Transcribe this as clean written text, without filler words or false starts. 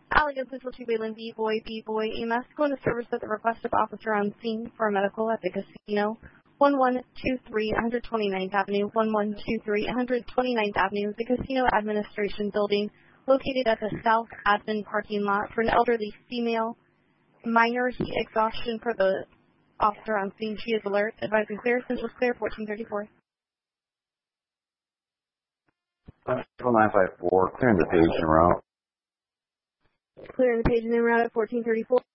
Allegan Central 2 Bayland B Boy, EMS going to service at the request of officer on scene for a medical at the casino. 1123 129th Avenue, 1123 129th Avenue, the Casino Administration Building, located at the South Admin parking lot for an elderly female. Minor heat exhaustion for the officer on scene. She is alert. Advising clear. Central clear, 1434. 954, clearing the page en route. Clearing the page en route at 1434.